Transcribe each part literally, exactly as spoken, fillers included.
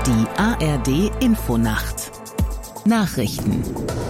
Die A R D-Infonacht. Nachrichten.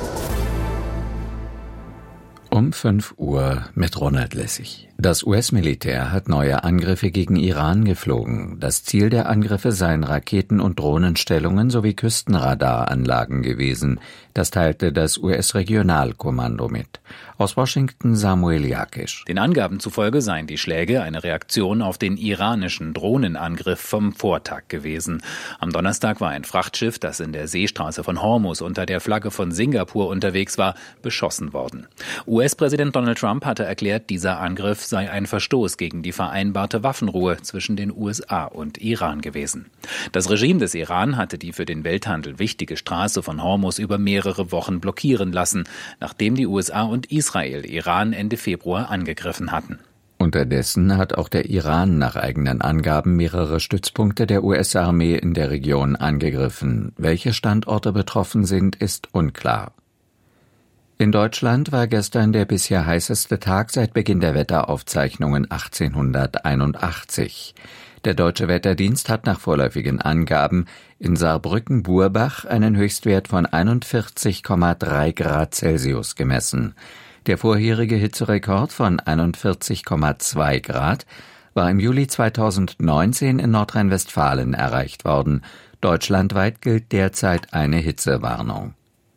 Um fünf Uhr mit Ronald Lessig. Das U S-Militär hat neue Angriffe gegen Iran geflogen. Das Ziel der Angriffe seien Raketen- und Drohnenstellungen sowie Küstenradaranlagen gewesen. Das teilte das U S-Regionalkommando mit. Aus Washington Samuel Jakisch. Den Angaben zufolge seien die Schläge eine Reaktion auf den iranischen Drohnenangriff vom Vortag gewesen. Am Donnerstag war ein Frachtschiff, das in der Seestraße von Hormuz unter der Flagge von Singapur unterwegs war, beschossen worden. U S-Präsident Donald Trump hatte erklärt, dieser Angriff sei ein Verstoß gegen die vereinbarte Waffenruhe zwischen den U S A und Iran gewesen. Das Regime des Iran hatte die für den Welthandel wichtige Straße von Hormuz über mehrere Wochen blockieren lassen, nachdem die U S A und Israel Iran Ende Februar angegriffen hatten. Unterdessen hat auch der Iran nach eigenen Angaben mehrere Stützpunkte der U S-Armee in der Region angegriffen. Welche Standorte betroffen sind, ist unklar. In Deutschland war gestern der bisher heißeste Tag seit Beginn der Wetteraufzeichnungen achtzehnhunderteinundachtzig. Der Deutsche Wetterdienst hat nach vorläufigen Angaben in Saarbrücken-Burbach einen Höchstwert von einundvierzig Komma drei Grad Celsius gemessen. Der vorherige Hitzerekord von einundvierzig Komma zwei Grad war im Juli zweitausendneunzehn in Nordrhein-Westfalen erreicht worden. Deutschlandweit gilt derzeit eine Hitzewarnung.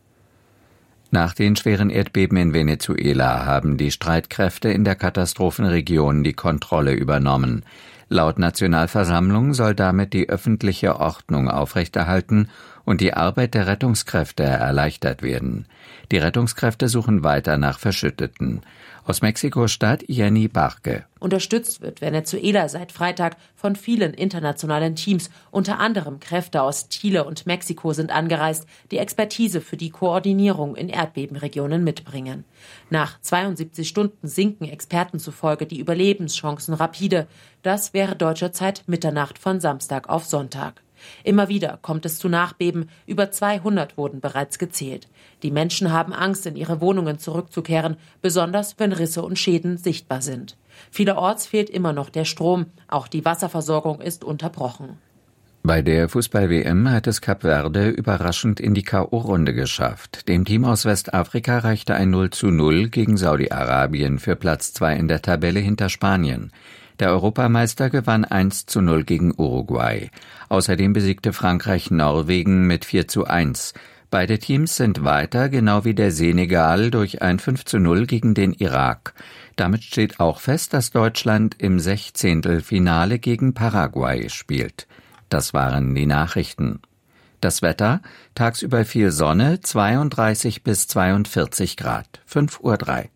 Nach den schweren Erdbeben in Venezuela haben die Streitkräfte in der Katastrophenregion die Kontrolle übernommen. Laut Nationalversammlung soll damit die öffentliche Ordnung aufrechterhalten und die Arbeit der Rettungskräfte erleichtert werden. Die Rettungskräfte suchen weiter nach Verschütteten. Aus Mexiko-Stadt Jenny Barke. Unterstützt wird Venezuela seit Freitag von vielen internationalen Teams. Unter anderem Kräfte aus Chile und Mexiko sind angereist, die Expertise für die Koordinierung in Erdbebenregionen mitbringen. Nach zweiundsiebzig Stunden sinken Experten zufolge die Überlebenschancen rapide. Das wäre deutscher Zeit Mitternacht von Samstag auf Sonntag. Immer wieder kommt es zu Nachbeben, über zweihundert wurden bereits gezählt. Die Menschen haben Angst, in ihre Wohnungen zurückzukehren, besonders wenn Risse und Schäden sichtbar sind. Vielerorts fehlt immer noch der Strom, auch die Wasserversorgung ist unterbrochen. Bei der Fußball-W M hat es Kap Verde überraschend in die K O-Runde geschafft. Dem Team aus Westafrika reichte ein null zu null gegen Saudi-Arabien für Platz zwei in der Tabelle hinter Spanien. Der Europameister gewann eins zu null gegen Uruguay. Außerdem besiegte Frankreich Norwegen mit vier zu eins. Beide Teams sind weiter, genau wie der Senegal, durch ein fünf zu null gegen den Irak. Damit steht auch fest, dass Deutschland im Sechzehntelfinale gegen Paraguay spielt. Das waren die Nachrichten. Das Wetter: tagsüber viel Sonne, zweiunddreißig bis zweiundvierzig Grad, fünf Uhr drei.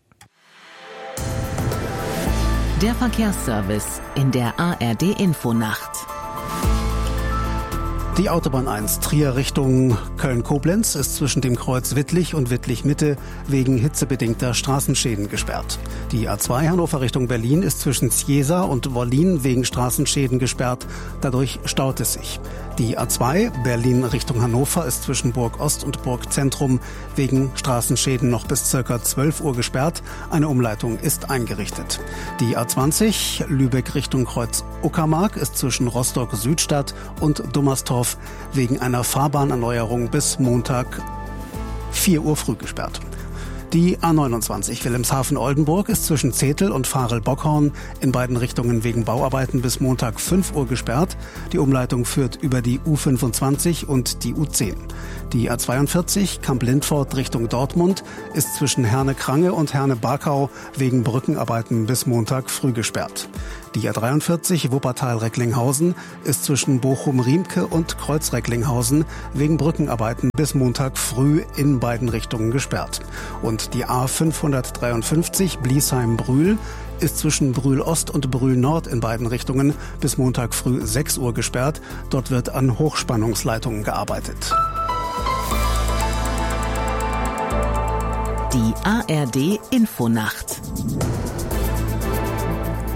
Der Verkehrsservice in der A R D-Infonacht. Die Autobahn eins Trier Richtung Köln-Koblenz ist zwischen dem Kreuz Wittlich und Wittlich-Mitte wegen hitzebedingter Straßenschäden gesperrt. Die A zwei Hannover Richtung Berlin ist zwischen Ciesa und Wollin wegen Straßenschäden gesperrt. Dadurch staut es sich. Die A zwei Berlin Richtung Hannover ist zwischen Burg Ost und Burg Zentrum wegen Straßenschäden noch bis ca. zwölf Uhr gesperrt. Eine Umleitung ist eingerichtet. Die A zwanzig Lübeck Richtung Kreuz Uckermark ist zwischen Rostock-Südstadt und Dummerstorf wegen einer Fahrbahnerneuerung bis Montag vier Uhr früh gesperrt. Die A neunundzwanzig Wilhelmshaven-Oldenburg ist zwischen Zetel und Varel-Bockhorn in beiden Richtungen wegen Bauarbeiten bis Montag fünf Uhr gesperrt. Die Umleitung führt über die U fünfundzwanzig und die U zehn. Die A zweiundvierzig Kamp-Lindfort Richtung Dortmund ist zwischen Herne-Krange und Herne-Barkau wegen Brückenarbeiten bis Montag früh gesperrt. Die A dreiundvierzig Wuppertal-Recklinghausen ist zwischen Bochum-Riemke und Kreuz-Recklinghausen wegen Brückenarbeiten bis Montag früh in beiden Richtungen gesperrt. Und die A fünfhundertdreiundfünfzig Bliesheim-Brühl ist zwischen Brühl Ost und Brühl Nord in beiden Richtungen bis Montag früh sechs Uhr gesperrt. Dort wird an Hochspannungsleitungen gearbeitet. Die A R D-Infonacht.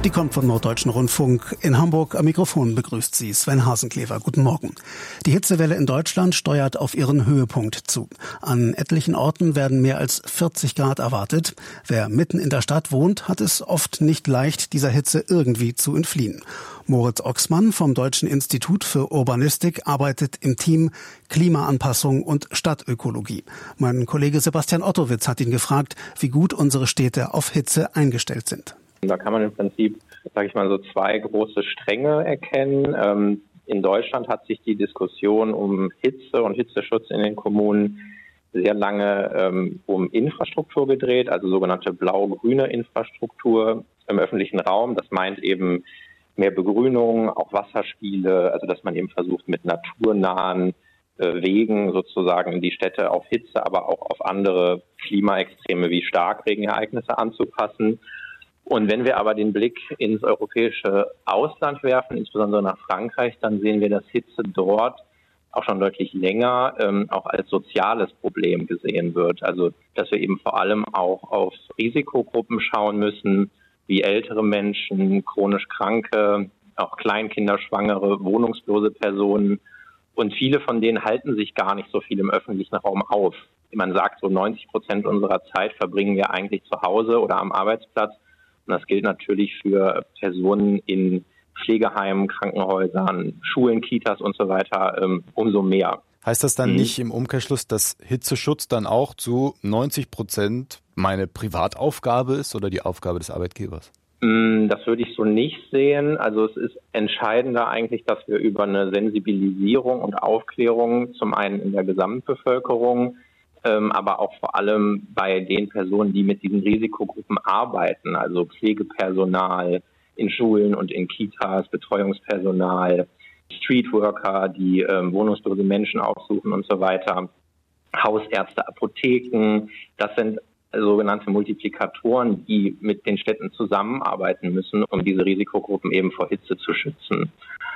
Die kommt vom Norddeutschen Rundfunk. In Hamburg am Mikrofon begrüßt sie Sven Hasenklever. Guten Morgen. Die Hitzewelle in Deutschland steuert auf ihren Höhepunkt zu. An etlichen Orten werden mehr als vierzig Grad erwartet. Wer mitten in der Stadt wohnt, hat es oft nicht leicht, dieser Hitze irgendwie zu entfliehen. Moritz Oxmann vom Deutschen Institut für Urbanistik arbeitet im Team Klimaanpassung und Stadtökologie. Mein Kollege Sebastian Ottowitz hat ihn gefragt, wie gut unsere Städte auf Hitze eingestellt sind. Da kann man im Prinzip, sage ich mal, so zwei große Stränge erkennen. Ähm, in Deutschland hat sich die Diskussion um Hitze und Hitzeschutz in den Kommunen sehr lange ähm, um Infrastruktur gedreht, also sogenannte blau-grüne Infrastruktur im öffentlichen Raum. Das meint eben mehr Begrünung, auch Wasserspiele, also dass man eben versucht, mit naturnahen äh, Wegen sozusagen die Städte auf Hitze, aber auch auf andere Klimaextreme wie Starkregenereignisse anzupassen. Und wenn wir aber den Blick ins europäische Ausland werfen, insbesondere nach Frankreich, dann sehen wir, dass Hitze dort auch schon deutlich länger ähm, auch als soziales Problem gesehen wird. Also dass wir eben vor allem auch auf Risikogruppen schauen müssen, wie ältere Menschen, chronisch Kranke, auch Kleinkinder, Schwangere, wohnungslose Personen. Und viele von denen halten sich gar nicht so viel im öffentlichen Raum auf. Man sagt, so neunzig Prozent unserer Zeit verbringen wir eigentlich zu Hause oder am Arbeitsplatz. Und das gilt natürlich für Personen in Pflegeheimen, Krankenhäusern, Schulen, Kitas und so weiter ähm, umso mehr. Heißt das dann Mhm. nicht im Umkehrschluss, dass Hitzeschutz dann auch zu neunzig Prozent meine Privataufgabe ist oder die Aufgabe des Arbeitgebers? Das würde ich so nicht sehen. Also es ist entscheidender eigentlich, dass wir über eine Sensibilisierung und Aufklärung zum einen in der Gesamtbevölkerung, ähm, aber auch vor allem bei den Personen, die mit diesen Risikogruppen arbeiten, also Pflegepersonal in Schulen und in Kitas, Betreuungspersonal, Streetworker, die ähm, wohnungslose Menschen aufsuchen und so weiter, Hausärzte, Apotheken, das sind sogenannte Multiplikatoren, die mit den Städten zusammenarbeiten müssen, um diese Risikogruppen eben vor Hitze zu schützen.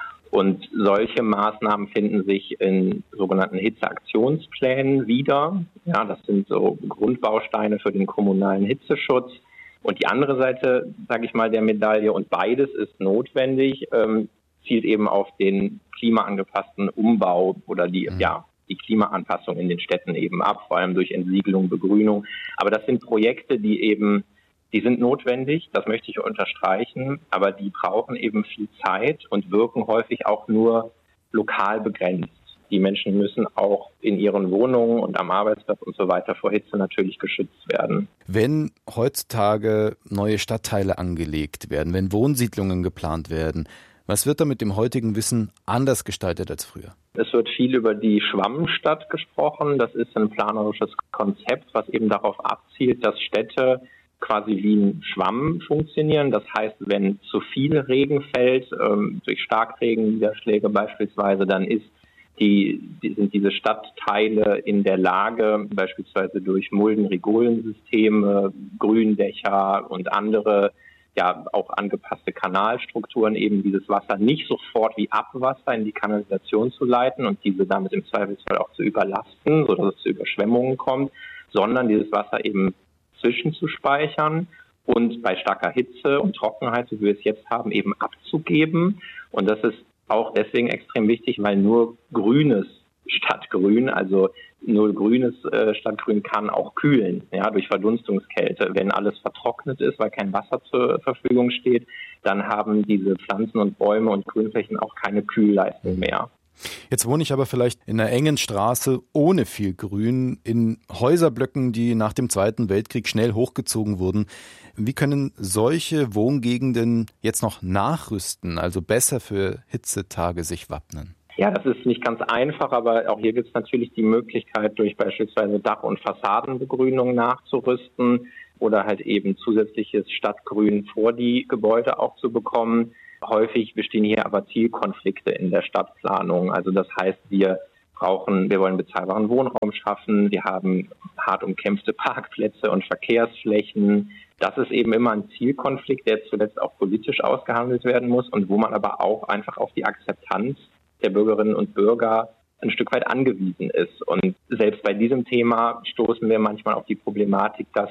Und solche Maßnahmen finden sich in sogenannten Hitzeaktionsplänen wieder. Ja, das sind so Grundbausteine für den kommunalen Hitzeschutz. Und die andere Seite, sage ich mal, der Medaille, und beides ist notwendig, ähm, zielt eben auf den klimaangepassten Umbau oder die, mhm. ja, die Klimaanpassung in den Städten eben ab, vor allem durch Entsiegelung, Begrünung. Aber das sind Projekte, die eben, die sind notwendig, das möchte ich unterstreichen, aber die brauchen eben viel Zeit und wirken häufig auch nur lokal begrenzt. Die Menschen müssen auch in ihren Wohnungen und am Arbeitsplatz und so weiter vor Hitze natürlich geschützt werden. Wenn heutzutage neue Stadtteile angelegt werden, wenn Wohnsiedlungen geplant werden, was wird da mit dem heutigen Wissen anders gestaltet als früher? Es wird viel über die Schwammstadt gesprochen. Das ist ein planerisches Konzept, was eben darauf abzielt, dass Städte quasi wie ein Schwamm funktionieren. Das heißt, wenn zu viel Regen fällt, ähm, durch Starkregenniederschläge beispielsweise, dann ist die, die, sind diese Stadtteile in der Lage, beispielsweise durch Mulden-Rigolensysteme, Gründächer und andere ja auch angepasste Kanalstrukturen, eben dieses Wasser nicht sofort wie Abwasser in die Kanalisation zu leiten und diese damit im Zweifelsfall auch zu überlasten, sodass es zu Überschwemmungen kommt, sondern dieses Wasser eben zwischenzuspeichern und bei starker Hitze und Trockenheit, so wie wir es jetzt haben, eben abzugeben. Und das ist auch deswegen extrem wichtig, weil nur grünes Stadtgrün, also nur grünes äh, Stadtgrün kann auch kühlen, ja, durch Verdunstungskälte. Wenn alles vertrocknet ist, weil kein Wasser zur Verfügung steht, dann haben diese Pflanzen und Bäume und Grünflächen auch keine Kühlleistung mehr. Jetzt wohne ich aber vielleicht in einer engen Straße ohne viel Grün, in Häuserblöcken, die nach dem Zweiten Weltkrieg schnell hochgezogen wurden. Wie können solche Wohngegenden jetzt noch nachrüsten, also besser für Hitzetage sich wappnen? Ja, das ist nicht ganz einfach, aber auch hier gibt es natürlich die Möglichkeit, durch beispielsweise Dach- und Fassadenbegrünung nachzurüsten oder halt eben zusätzliches Stadtgrün vor die Gebäude auch zu bekommen. Häufig bestehen hier aber Zielkonflikte in der Stadtplanung. Also das heißt, wir brauchen, wir wollen bezahlbaren Wohnraum schaffen, wir haben hart umkämpfte Parkplätze und Verkehrsflächen. Das ist eben immer ein Zielkonflikt, der zuletzt auch politisch ausgehandelt werden muss und wo man aber auch einfach auf die Akzeptanz der Bürgerinnen und Bürger ein Stück weit angewiesen ist. Und selbst bei diesem Thema stoßen wir manchmal auf die Problematik, dass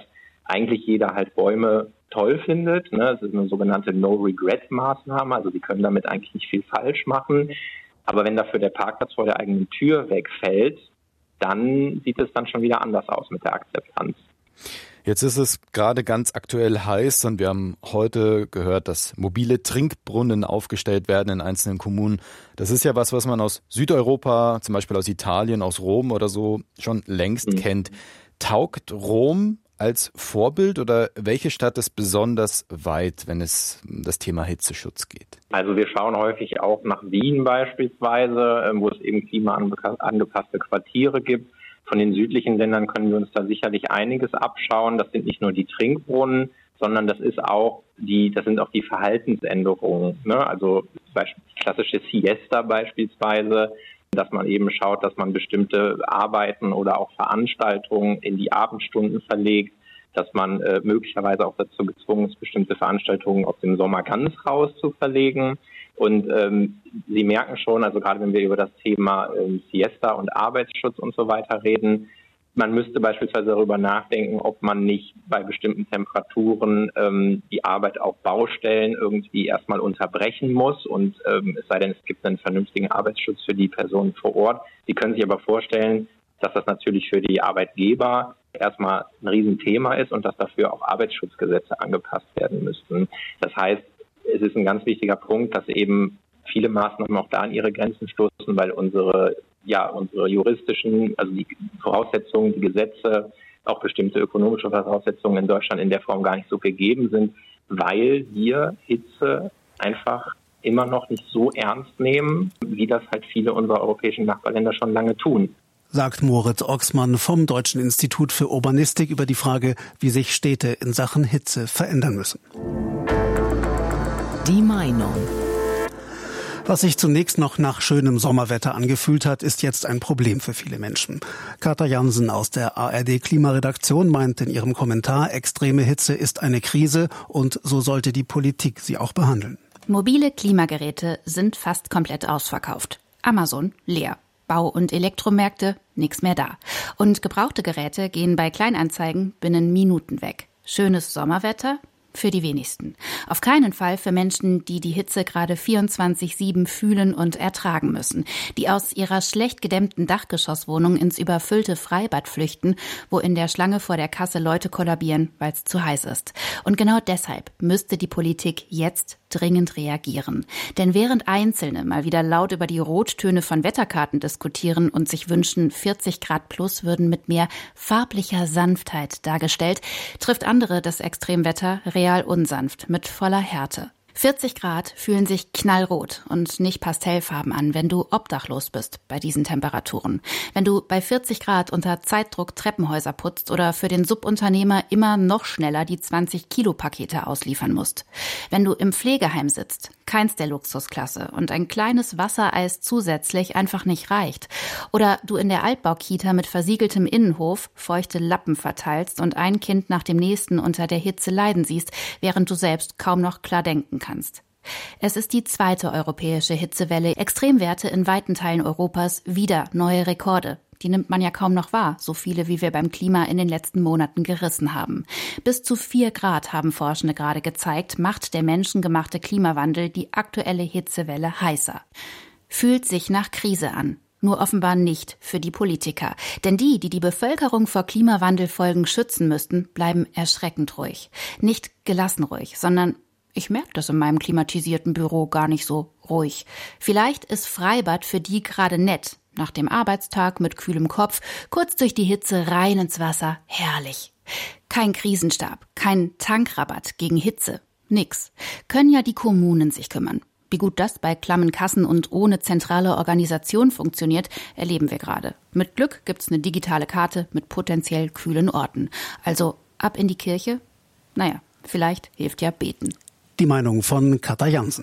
eigentlich jeder halt Bäume toll findet. Ne? Es ist eine sogenannte No-Regret-Maßnahme, also die können damit eigentlich nicht viel falsch machen. Aber wenn dafür der Parkplatz vor der eigenen Tür wegfällt, dann sieht es dann schon wieder anders aus mit der Akzeptanz. Jetzt ist es gerade ganz aktuell heiß und wir haben heute gehört, dass mobile Trinkbrunnen aufgestellt werden in einzelnen Kommunen. Das ist ja was, was man aus Südeuropa, zum Beispiel aus Italien, aus Rom oder so, schon längst mhm. kennt. Taugt Rom als Vorbild oder welche Stadt ist besonders weit, wenn es um das Thema Hitzeschutz geht? Also wir schauen häufig auch nach Wien beispielsweise, wo es eben klimaangepasste Quartiere gibt. Von den südlichen Ländern können wir uns da sicherlich einiges abschauen. Das sind nicht nur die Trinkbrunnen, sondern das ist auch die, das sind auch die Verhaltensänderungen. Ne? Also klassische Siesta beispielsweise, dass man eben schaut, dass man bestimmte Arbeiten oder auch Veranstaltungen in die Abendstunden verlegt, dass man äh, möglicherweise auch dazu gezwungen ist, bestimmte Veranstaltungen aus dem Sommer ganz raus zu verlegen. Und ähm, Sie merken schon, also gerade wenn wir über das Thema ähm, Siesta und Arbeitsschutz und so weiter reden, man müsste beispielsweise darüber nachdenken, ob man nicht bei bestimmten Temperaturen ähm, die Arbeit auf Baustellen irgendwie erstmal unterbrechen muss. Und ähm, es sei denn, es gibt einen vernünftigen Arbeitsschutz für die Personen vor Ort. Sie können sich aber vorstellen, dass das natürlich für die Arbeitgeber erstmal ein Riesenthema ist und dass dafür auch Arbeitsschutzgesetze angepasst werden müssten. Das heißt, es ist ein ganz wichtiger Punkt, dass eben viele Maßnahmen auch da an ihre Grenzen stoßen, weil unsere, ja, unsere juristischen, also die Voraussetzungen, die Gesetze, auch bestimmte ökonomische Voraussetzungen in Deutschland in der Form gar nicht so gegeben sind, weil wir Hitze einfach immer noch nicht so ernst nehmen, wie das halt viele unserer europäischen Nachbarländer schon lange tun. Sagt Moritz Oxmann vom Deutschen Institut für Urbanistik über die Frage, wie sich Städte in Sachen Hitze verändern müssen. Die Meinung. Was sich zunächst noch nach schönem Sommerwetter angefühlt hat, ist jetzt ein Problem für viele Menschen. Katja Jansen aus der A R D-Klimaredaktion meint in ihrem Kommentar, extreme Hitze ist eine Krise und so sollte die Politik sie auch behandeln. Mobile Klimageräte sind fast komplett ausverkauft. Amazon leer. Bau- und Elektromärkte, nichts mehr da. Und gebrauchte Geräte gehen bei Kleinanzeigen binnen Minuten weg. Schönes Sommerwetter? Für die wenigsten. Auf keinen Fall für Menschen, die die Hitze gerade vierundzwanzig sieben fühlen und ertragen müssen, die aus ihrer schlecht gedämmten Dachgeschosswohnung ins überfüllte Freibad flüchten, wo in der Schlange vor der Kasse Leute kollabieren, weil es zu heiß ist. Und genau deshalb müsste die Politik jetzt dringend reagieren. Denn während Einzelne mal wieder laut über die Rottöne von Wetterkarten diskutieren und sich wünschen, vierzig Grad plus würden mit mehr farblicher Sanftheit dargestellt, trifft andere das Extremwetter real unsanft mit voller Härte. vierzig Grad fühlen sich knallrot und nicht pastellfarben an, wenn du obdachlos bist bei diesen Temperaturen. Wenn du bei vierzig Grad unter Zeitdruck Treppenhäuser putzt oder für den Subunternehmer immer noch schneller die zwanzig Kilo Pakete ausliefern musst. Wenn du im Pflegeheim sitzt, keins der Luxusklasse und ein kleines Wassereis zusätzlich einfach nicht reicht. Oder du in der Altbaukita mit versiegeltem Innenhof feuchte Lappen verteilst und ein Kind nach dem nächsten unter der Hitze leiden siehst, während du selbst kaum noch klar denken kannst. Es ist die zweite europäische Hitzewelle. Extremwerte in weiten Teilen Europas, wieder neue Rekorde. Die nimmt man ja kaum noch wahr, so viele wie wir beim Klima in den letzten Monaten gerissen haben. Bis zu vier Grad, haben Forschende gerade gezeigt, macht der menschengemachte Klimawandel die aktuelle Hitzewelle heißer. Fühlt sich nach Krise an. Nur offenbar nicht für die Politiker. Denn die, die die Bevölkerung vor Klimawandelfolgen schützen müssten, bleiben erschreckend ruhig. Nicht gelassen ruhig, sondern ich merke das in meinem klimatisierten Büro gar nicht so ruhig. Vielleicht ist Freibad für die gerade nett. Nach dem Arbeitstag mit kühlem Kopf, kurz durch die Hitze rein ins Wasser, herrlich. Kein Krisenstab, kein Tankrabatt gegen Hitze, nix. Können ja die Kommunen sich kümmern. Wie gut das bei klammen Kassen und ohne zentrale Organisation funktioniert, erleben wir gerade. Mit Glück gibt's eine digitale Karte mit potenziell kühlen Orten. Also ab in die Kirche? Naja, vielleicht hilft ja beten. Die Meinung von Katja Jansen.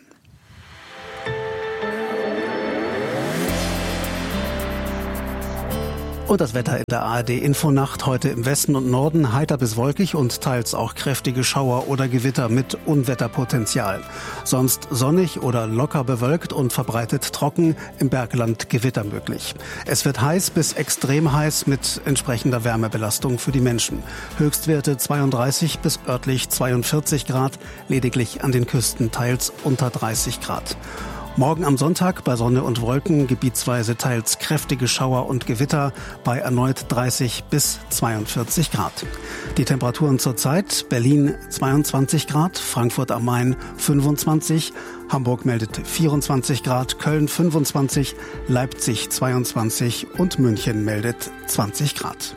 Und das Wetter in der A R D-Infonacht heute im Westen und Norden heiter bis wolkig und teils auch kräftige Schauer oder Gewitter mit Unwetterpotenzial. Sonst sonnig oder locker bewölkt und verbreitet trocken, im Bergland Gewitter möglich. Es wird heiß bis extrem heiß mit entsprechender Wärmebelastung für die Menschen. Höchstwerte zweiunddreißig bis örtlich zweiundvierzig Grad, lediglich an den Küsten teils unter dreißig Grad. Morgen am Sonntag bei Sonne und Wolken, gebietsweise teils kräftige Schauer und Gewitter bei erneut dreißig bis zweiundvierzig Grad. Die Temperaturen zurzeit: Berlin zweiundzwanzig Grad, Frankfurt am Main fünfundzwanzig, Hamburg meldet vierundzwanzig Grad, Köln fünfundzwanzig, Leipzig zweiundzwanzig und München meldet zwanzig Grad.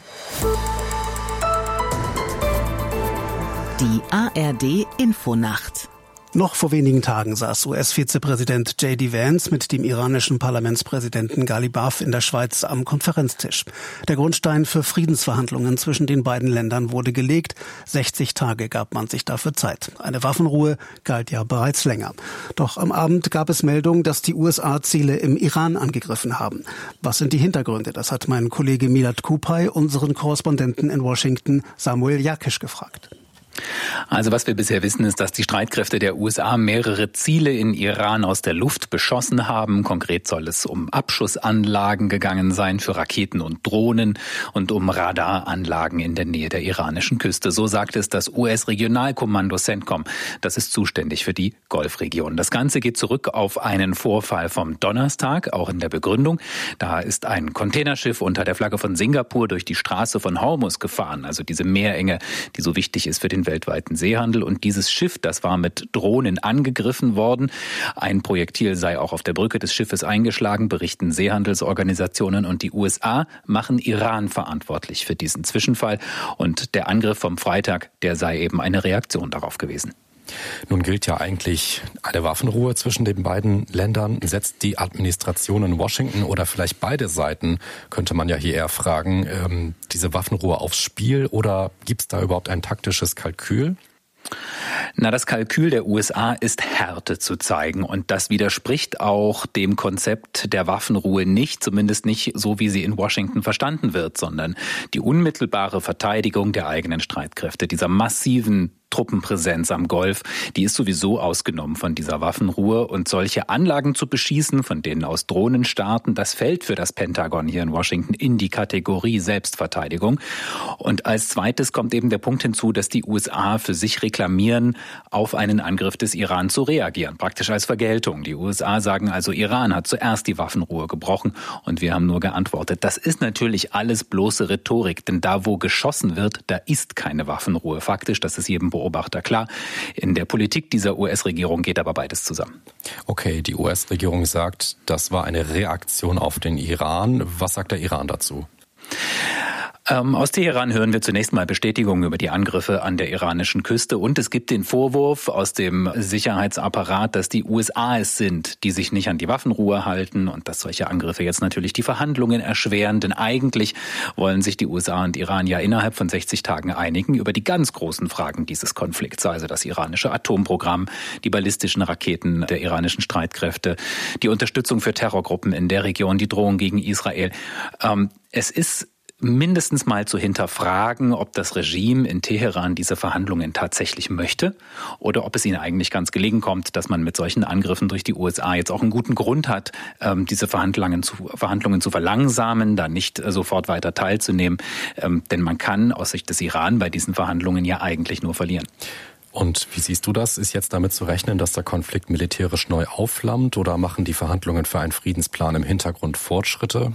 Die A R D-Infonacht. Noch vor wenigen Tagen saß U S-Vizepräsident J D Vance mit dem iranischen Parlamentspräsidenten Ghalibaf in der Schweiz am Konferenztisch. Der Grundstein für Friedensverhandlungen zwischen den beiden Ländern wurde gelegt. sechzig Tage gab man sich dafür Zeit. Eine Waffenruhe galt ja bereits länger. Doch am Abend gab es Meldungen, dass die U S A Ziele im Iran angegriffen haben. Was sind die Hintergründe? Das hat mein Kollege Milad Kupay unseren Korrespondenten in Washington Samuel Jakisch gefragt. Also was wir bisher wissen, ist, dass die Streitkräfte der U S A mehrere Ziele in Iran aus der Luft beschossen haben. Konkret soll es um Abschussanlagen gegangen sein für Raketen und Drohnen und um Radaranlagen in der Nähe der iranischen Küste. So sagt es das U S-Regionalkommando CENTCOM. Das ist zuständig für die Golfregion. Das Ganze geht zurück auf einen Vorfall vom Donnerstag, auch in der Begründung. Da ist ein Containerschiff unter der Flagge von Singapur durch die Straße von Hormuz gefahren, also diese Meerenge, die so wichtig ist für den weltweiten Seehandel. Und dieses Schiff, das war mit Drohnen angegriffen worden. Ein Projektil sei auch auf der Brücke des Schiffes eingeschlagen, berichten Seehandelsorganisationen. Und die U S A machen Iran verantwortlich für diesen Zwischenfall. Und der Angriff vom Freitag, der sei eben eine Reaktion darauf gewesen. Nun gilt ja eigentlich eine Waffenruhe zwischen den beiden Ländern. Setzt die Administration in Washington oder vielleicht beide Seiten, könnte man ja hier eher fragen, ähm, diese Waffenruhe aufs Spiel, oder gibt es da überhaupt ein taktisches Kalkül? Na, das Kalkül der U S A ist, Härte zu zeigen. Und das widerspricht auch dem Konzept der Waffenruhe nicht, zumindest nicht so, wie sie in Washington verstanden wird, sondern die unmittelbare Verteidigung der eigenen Streitkräfte, dieser massiven Truppenpräsenz am Golf, die ist sowieso ausgenommen von dieser Waffenruhe. Und solche Anlagen zu beschießen, von denen aus Drohnen starten, das fällt für das Pentagon hier in Washington in die Kategorie Selbstverteidigung. Und als zweites kommt eben der Punkt hinzu, dass die U S A für sich reklamieren, auf einen Angriff des Iran zu reagieren, praktisch als Vergeltung. Die U S A sagen also, Iran hat zuerst die Waffenruhe gebrochen und wir haben nur geantwortet. Das ist natürlich alles bloße Rhetorik, denn da, wo geschossen wird, da ist keine Waffenruhe. Faktisch, das ist jedem Beobachter klar. In der Politik dieser U S-Regierung geht aber beides zusammen. Okay, die U S-Regierung sagt, das war eine Reaktion auf den Iran. Was sagt der Iran dazu? Ähm, aus Teheran hören wir zunächst mal Bestätigungen über die Angriffe an der iranischen Küste. Und es gibt den Vorwurf aus dem Sicherheitsapparat, dass die U S A es sind, die sich nicht an die Waffenruhe halten und dass solche Angriffe jetzt natürlich die Verhandlungen erschweren. Denn eigentlich wollen sich die U S A und Iran ja innerhalb von sechzig Tagen einigen über die ganz großen Fragen dieses Konflikts. Also das iranische Atomprogramm, die ballistischen Raketen der iranischen Streitkräfte, die Unterstützung für Terrorgruppen in der Region, die Drohung gegen Israel. Ähm, es ist mindestens mal zu hinterfragen, ob das Regime in Teheran diese Verhandlungen tatsächlich möchte oder ob es ihnen eigentlich ganz gelegen kommt, dass man mit solchen Angriffen durch die U S A jetzt auch einen guten Grund hat, diese Verhandlungen zu, Verhandlungen zu verlangsamen, da nicht sofort weiter teilzunehmen. Denn man kann aus Sicht des Iran bei diesen Verhandlungen ja eigentlich nur verlieren. Und wie siehst du das? Ist jetzt damit zu rechnen, dass der Konflikt militärisch neu aufflammt, oder machen die Verhandlungen für einen Friedensplan im Hintergrund Fortschritte?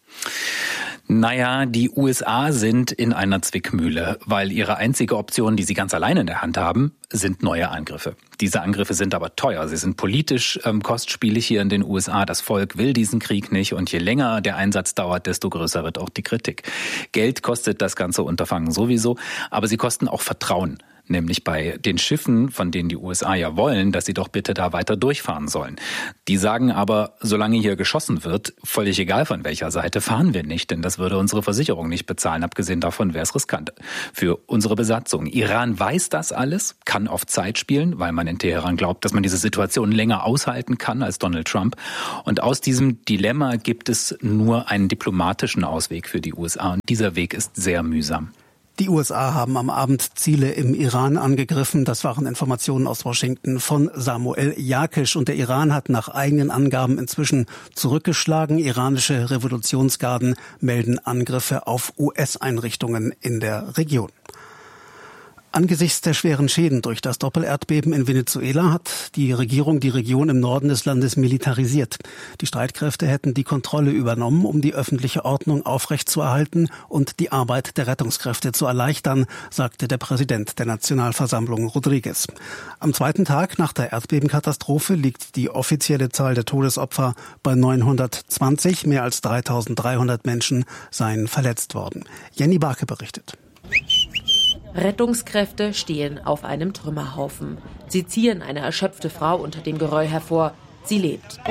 Naja, die U S A sind in einer Zwickmühle, weil ihre einzige Option, die sie ganz alleine in der Hand haben, sind neue Angriffe. Diese Angriffe sind aber teuer. Sie sind politisch ähm, kostspielig hier in den U S A. Das Volk will diesen Krieg nicht und je länger der Einsatz dauert, desto größer wird auch die Kritik. Geld kostet das ganze Unterfangen sowieso, aber sie kosten auch Vertrauen. nämlich bei den Schiffen, von denen die U S A ja wollen, dass sie doch bitte da weiter durchfahren sollen. Die sagen aber, solange hier geschossen wird, völlig egal von welcher Seite, fahren wir nicht, denn das würde unsere Versicherung nicht bezahlen. Abgesehen davon wäre es riskant für unsere Besatzung. Iran weiß das alles, kann auf Zeit spielen, weil man in Teheran glaubt, dass man diese Situation länger aushalten kann als Donald Trump. Und aus diesem Dilemma gibt es nur einen diplomatischen Ausweg für die U S A. Und dieser Weg ist sehr mühsam. Die U S A haben am Abend Ziele im Iran angegriffen. Das waren Informationen aus Washington von Samuel Jakisch. Und der Iran hat nach eigenen Angaben inzwischen zurückgeschlagen. Iranische Revolutionsgarden melden Angriffe auf U S-Einrichtungen in der Region. Angesichts der schweren Schäden durch das Doppelerdbeben in Venezuela hat die Regierung die Region im Norden des Landes militarisiert. Die Streitkräfte hätten die Kontrolle übernommen, um die öffentliche Ordnung aufrechtzuerhalten und die Arbeit der Rettungskräfte zu erleichtern, sagte der Präsident der Nationalversammlung Rodriguez. Am zweiten Tag nach der Erdbebenkatastrophe liegt die offizielle Zahl der Todesopfer bei neunhundertzwanzig. Mehr als dreitausenddreihundert Menschen seien verletzt worden. Jenny Barke berichtet. Rettungskräfte stehen auf einem Trümmerhaufen. Sie ziehen eine erschöpfte Frau unter dem Geröll hervor. Sie lebt.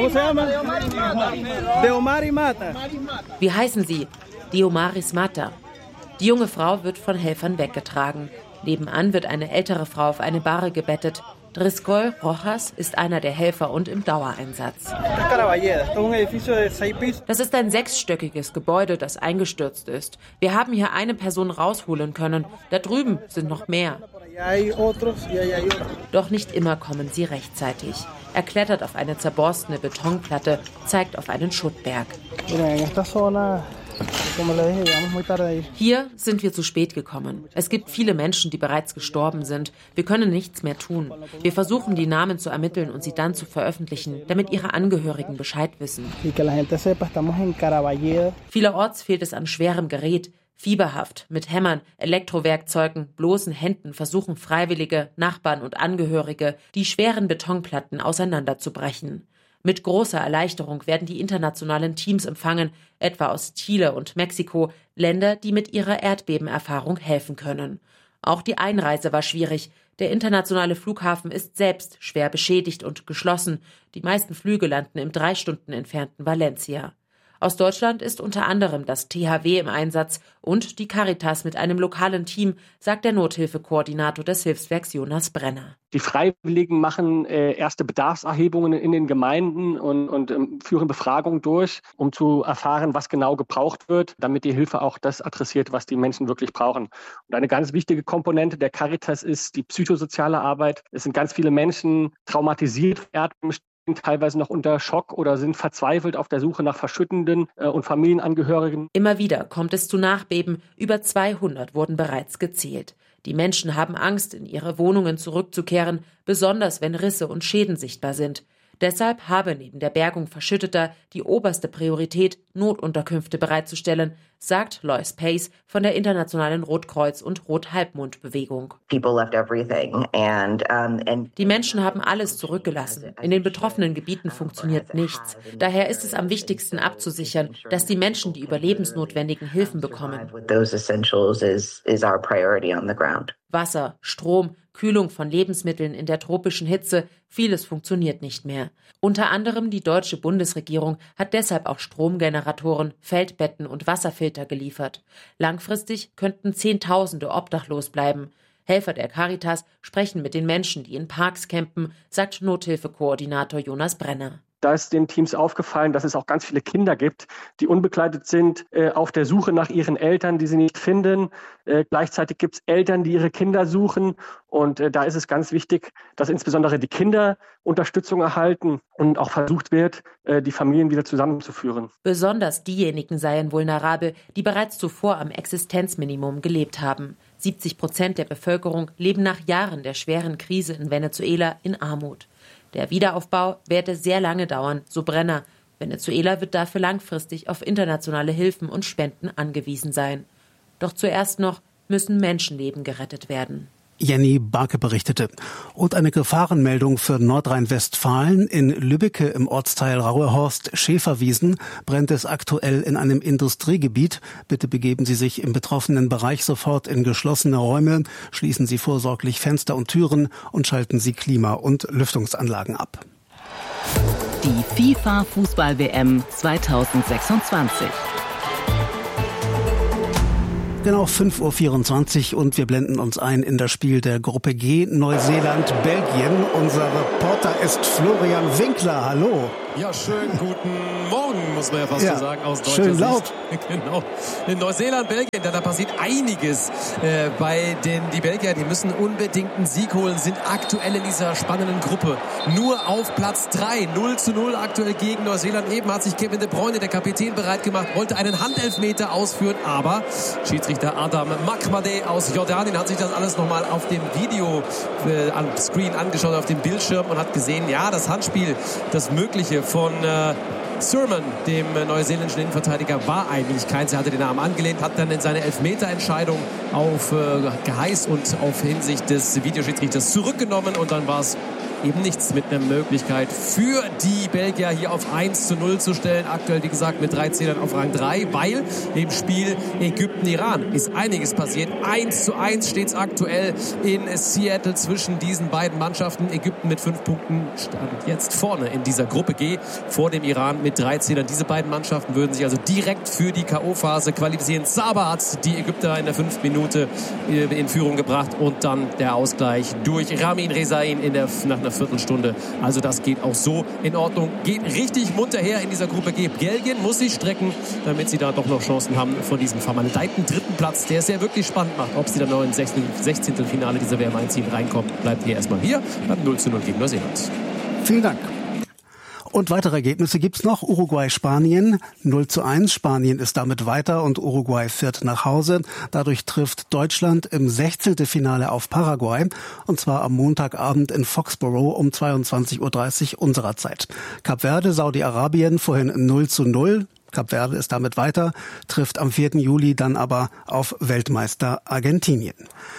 Wie heißen Sie? Diomaris Mata. Die junge Frau wird von Helfern weggetragen. Nebenan wird eine ältere Frau auf eine Bahre gebettet. Driscoll Rojas ist einer der Helfer und im Dauereinsatz. Das ist ein sechsstöckiges Gebäude, das eingestürzt ist. Wir haben hier eine Person rausholen können. Da drüben sind noch mehr. Doch nicht immer kommen sie rechtzeitig. Er klettert auf eine zerborstene Betonplatte, zeigt auf einen Schuttberg. Hier sind wir zu spät gekommen. Es gibt viele Menschen, die bereits gestorben sind. Wir können nichts mehr tun. Wir versuchen, die Namen zu ermitteln und sie dann zu veröffentlichen, damit ihre Angehörigen Bescheid wissen. Vielerorts fehlt es an schwerem Gerät. Fieberhaft, mit Hämmern, Elektrowerkzeugen, bloßen Händen versuchen Freiwillige, Nachbarn und Angehörige, die schweren Betonplatten auseinanderzubrechen. Mit großer Erleichterung werden die internationalen Teams empfangen, etwa aus Chile und Mexiko, Länder, die mit ihrer Erdbebenerfahrung helfen können. Auch die Einreise war schwierig. Der internationale Flughafen ist selbst schwer beschädigt und geschlossen. Die meisten Flüge landen im drei Stunden entfernten Valencia. Aus Deutschland ist unter anderem das T H W im Einsatz und die Caritas mit einem lokalen Team, sagt der Nothilfekoordinator des Hilfswerks Jonas Brenner. Die Freiwilligen machen äh, erste Bedarfserhebungen in den Gemeinden und, und ähm, führen Befragungen durch, um zu erfahren, was genau gebraucht wird, damit die Hilfe auch das adressiert, was die Menschen wirklich brauchen. Und eine ganz wichtige Komponente der Caritas ist die psychosoziale Arbeit. Es sind ganz viele Menschen traumatisiert, Erdbeben, teilweise noch unter Schock oder sind verzweifelt auf der Suche nach Verschüttenden äh, und Familienangehörigen. Immer wieder kommt es zu Nachbeben. Über zweihundert wurden bereits gezählt. Die Menschen haben Angst, in ihre Wohnungen zurückzukehren, besonders wenn Risse und Schäden sichtbar sind. Deshalb habe neben der Bergung Verschütteter die oberste Priorität, Notunterkünfte bereitzustellen, sagt Lois Pace von der Internationalen Rotkreuz- und Rothalbmond-Bewegung. Die Menschen haben alles zurückgelassen. In den betroffenen Gebieten funktioniert nichts. Daher ist es am wichtigsten abzusichern, dass die Menschen die überlebensnotwendigen Hilfen bekommen. Wasser, Strom, Kühlung von Lebensmitteln in der tropischen Hitze, vieles funktioniert nicht mehr. Unter anderem die deutsche Bundesregierung hat deshalb auch Stromgeneratoren, Feldbetten und Wasserfilter geliefert. Langfristig könnten Zehntausende obdachlos bleiben. Helfer der Caritas sprechen mit den Menschen, die in Parks campen, sagt Nothilfekoordinator Jonas Brenner. Da ist den Teams aufgefallen, dass es auch ganz viele Kinder gibt, die unbegleitet sind, äh, auf der Suche nach ihren Eltern, die sie nicht finden. Äh, gleichzeitig gibt es Eltern, die ihre Kinder suchen. Und äh, da ist es ganz wichtig, dass insbesondere die Kinder Unterstützung erhalten und auch versucht wird, äh, die Familien wieder zusammenzuführen. Besonders diejenigen seien vulnerabel, die bereits zuvor am Existenzminimum gelebt haben. siebzig Prozent der Bevölkerung leben nach Jahren der schweren Krise in Venezuela in Armut. Der Wiederaufbau werde sehr lange dauern, so Brenner. Venezuela wird dafür langfristig auf internationale Hilfen und Spenden angewiesen sein. Doch zuerst noch müssen Menschenleben gerettet werden. Jenny Barke berichtete. Und eine Gefahrenmeldung für Nordrhein-Westfalen. In Lübbecke im Ortsteil Rauehorst-Schäferwiesen brennt es aktuell in einem Industriegebiet. Bitte begeben Sie sich im betroffenen Bereich sofort in geschlossene Räume, schließen Sie vorsorglich Fenster und Türen und schalten Sie Klima- und Lüftungsanlagen ab. Die FIFA-Fußball-W M zweitausendsechsundzwanzig. Genau fünf Uhr vierundzwanzig und wir blenden uns ein in das Spiel der Gruppe G, Neuseeland-Belgien. Unser Reporter ist Florian Winkler. Hallo. Ja, schönen guten Morgen, muss man ja fast ja, so sagen, aus deutscher schön Sicht. laut. Genau. In Neuseeland, Belgien, da, da passiert einiges äh, bei den die Belgier. Die müssen unbedingt einen Sieg holen, sind aktuell in dieser spannenden Gruppe. Nur auf Platz drei, null zu null aktuell gegen Neuseeland. Eben hat sich Kevin De Bruyne, der Kapitän, bereit gemacht, wollte einen Handelfmeter ausführen, aber Schiedsrichter Adam Makmadeh aus Jordanien hat sich das alles nochmal auf dem Video äh, am Screen angeschaut, auf dem Bildschirm und hat gesehen, ja, das Handspiel, das Mögliche von äh, Sermon, dem äh, neuseeländischen Innenverteidiger, war eigentlich keins. Er hatte den Arm angelehnt, hat dann in seine Elfmeterentscheidung auf äh, Geheiß und auf Hinsicht des Videoschiedsrichters zurückgenommen und dann war es eben nichts mit einer Möglichkeit für die Belgier hier auf eins zu null zu stellen. Aktuell, wie gesagt, mit drei Zählern auf Rang drei, weil im Spiel Ägypten-Iran ist einiges passiert. eins zu eins steht es aktuell in Seattle zwischen diesen beiden Mannschaften. Ägypten mit fünf Punkten stand jetzt vorne in dieser Gruppe G vor dem Iran mit drei Zählern. Diese beiden Mannschaften würden sich also direkt für die K O-Phase qualifizieren. Saba hat die Ägypter in der fünften Minute in Führung gebracht und dann der Ausgleich durch Ramin Rezain in der, nach einer Viertelstunde. Also das geht auch so in Ordnung. Geht richtig munter her in dieser Gruppe G. Belgien muss sich strecken, damit sie da doch noch Chancen haben von diesem vermaledeiten dritten Platz, der es ja wirklich spannend macht, ob sie dann noch ins Sechzehntelfinale dieser W M einziehen reinkommen. Bleibt hier erstmal hier beim null zu null gegen Neuseeland. Vielen Dank. Und weitere Ergebnisse gibt's noch. Uruguay-Spanien null zu eins. Spanien ist damit weiter und Uruguay fährt nach Hause. Dadurch trifft Deutschland im Sechzehntelfinale auf Paraguay. Und zwar am Montagabend in Foxborough um zweiundzwanzig Uhr dreißig unserer Zeit. Kap Verde, Saudi-Arabien vorhin null zu null. Kap Verde ist damit weiter, trifft am vierten Juli dann aber auf Weltmeister Argentinien.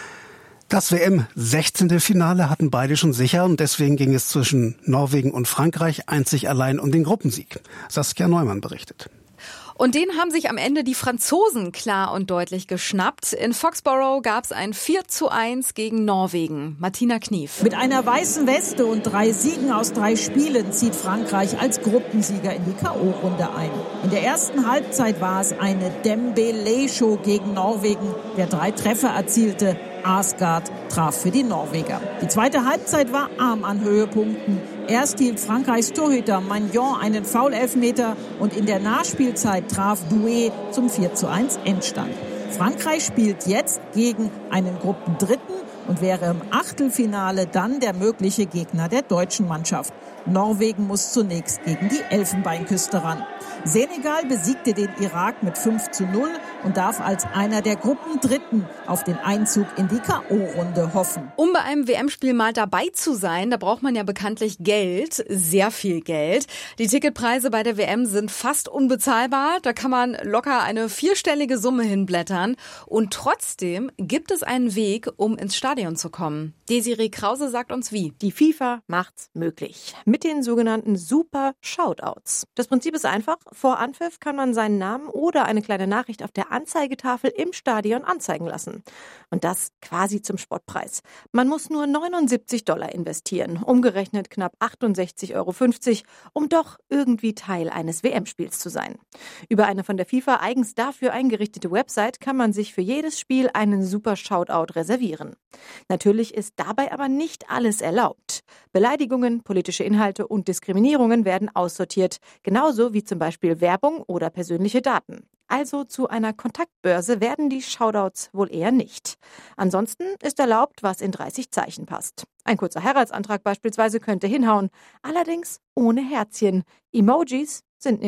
Das W M-Sechzehntelfinale hatten beide schon sicher und deswegen ging es zwischen Norwegen und Frankreich einzig allein um den Gruppensieg. Saskia Neumann berichtet. Und den haben sich am Ende die Franzosen klar und deutlich geschnappt. In Foxborough gab es ein vier zu eins gegen Norwegen. Martina Knief. Mit einer weißen Weste und drei Siegen aus drei Spielen zieht Frankreich als Gruppensieger in die K O-Runde ein. In der ersten Halbzeit war es eine Dembélé-Show gegen Norwegen, der drei Treffer erzielte. Arsgaard traf für die Norweger. Die zweite Halbzeit war arm an Höhepunkten. Erst hielt Frankreichs Torhüter Magnon einen Foul-Elfmeter und in der Nachspielzeit traf Doué zum vier zu eins Endstand. Frankreich spielt jetzt gegen einen Gruppendritten und wäre im Achtelfinale dann der mögliche Gegner der deutschen Mannschaft. Norwegen muss zunächst gegen die Elfenbeinküste ran. Senegal besiegte den Irak mit fünf zu null und darf als einer der Gruppendritten auf den Einzug in die K O-Runde hoffen. Um bei einem W M-Spiel mal dabei zu sein, da braucht man ja bekanntlich Geld, sehr viel Geld. Die Ticketpreise bei der W M sind fast unbezahlbar. Da kann man locker eine vierstellige Summe hinblättern. Und trotzdem gibt es einen Weg, um ins Stadion zu kommen. Desiree Krause sagt uns wie. Die FIFA macht's möglich. Mit den sogenannten Super Shoutouts. Das Prinzip ist einfach. Vor Anpfiff kann man seinen Namen oder eine kleine Nachricht auf der Anzeigetafel im Stadion anzeigen lassen. Und das quasi zum Spottpreis. Man muss nur neunundsiebzig Dollar investieren, umgerechnet knapp achtundsechzig Euro fünfzig, um doch irgendwie Teil eines W M-Spiels zu sein. Über eine von der FIFA eigens dafür eingerichtete Website kann man sich für jedes Spiel einen Super Shoutout reservieren. Natürlich ist dabei aber nicht alles erlaubt. Beleidigungen, politische Inhalte und Diskriminierungen werden aussortiert, genauso wie zum Beispiel Werbung oder persönliche Daten. Also zu einer Kontaktbörse werden die Shoutouts wohl eher nicht. Ansonsten ist erlaubt, was in dreißig Zeichen passt. Ein kurzer Heiratsantrag beispielsweise könnte hinhauen, allerdings ohne Herzchen. Emojis sind nämlich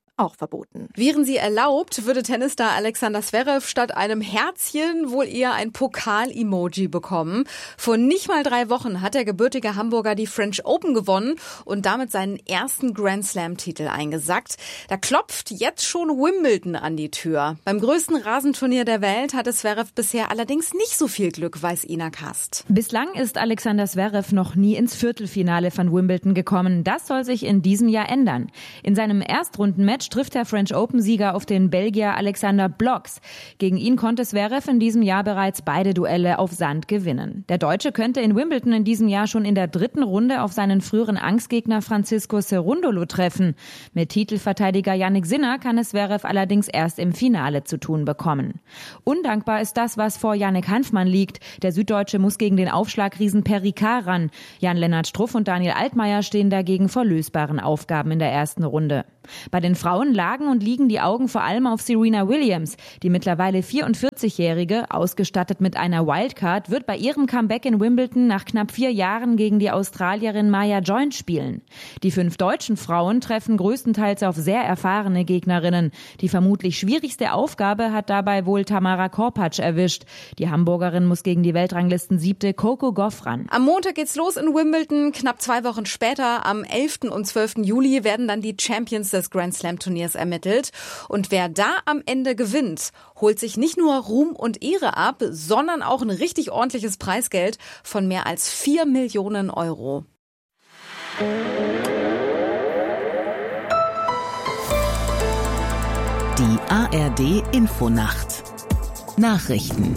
auch verboten. Wären sie erlaubt, würde Tennisstar Alexander Zverev statt einem Herzchen wohl eher ein Pokal-Emoji bekommen. Vor nicht mal drei Wochen hat der gebürtige Hamburger die French Open gewonnen und damit seinen ersten Grand Slam-Titel eingesackt. Da klopft jetzt schon Wimbledon an die Tür. Beim größten Rasenturnier der Welt hatte Zverev bisher allerdings nicht so viel Glück, weiß Ina Kast. Bislang ist Alexander Zverev noch nie ins Viertelfinale von Wimbledon gekommen. Das soll sich in diesem Jahr ändern. In seinem Erstrundenmatch trifft der French Open-Sieger auf den Belgier Alexander Blocks. Gegen ihn konnte Zverev in diesem Jahr bereits beide Duelle auf Sand gewinnen. Der Deutsche könnte in Wimbledon in diesem Jahr schon in der dritten Runde auf seinen früheren Angstgegner Francisco Cerundolo treffen. Mit Titelverteidiger Jannik Sinner kann es Zverev allerdings erst im Finale zu tun bekommen. Undankbar ist das, was vor Yannick Hanfmann liegt. Der Süddeutsche muss gegen den Aufschlagriesen Per Ricard ran. Jan-Lennart Struff und Daniel Altmaier stehen dagegen vor lösbaren Aufgaben in der ersten Runde. Bei den Frauen lagen und liegen die Augen vor allem auf Serena Williams. Die mittlerweile vierundvierzigjährige, ausgestattet mit einer Wildcard, wird bei ihrem Comeback in Wimbledon nach knapp vier Jahren gegen die Australierin Maya Joint spielen. Die fünf deutschen Frauen treffen größtenteils auf sehr erfahrene Gegnerinnen. Die vermutlich schwierigste Aufgabe hat dabei wohl Tamara Korpatsch erwischt. Die Hamburgerin muss gegen die Weltranglisten-Siebte Coco Gauff ran. Am Montag geht's los in Wimbledon. Knapp zwei Wochen später, am elften und zwölften Juli, werden dann die Champions des Grand Slam Turniers ermittelt. Und wer da am Ende gewinnt, holt sich nicht nur Ruhm und Ehre ab, sondern auch ein richtig ordentliches Preisgeld von mehr als vier Millionen Euro. Die A R D Infonacht. Nachrichten.